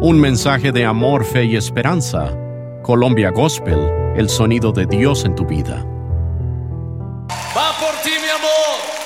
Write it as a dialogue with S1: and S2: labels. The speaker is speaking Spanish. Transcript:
S1: Un mensaje de amor, fe y esperanza. Colombia Gospel, el sonido de Dios en tu vida.
S2: Va por ti, mi amor.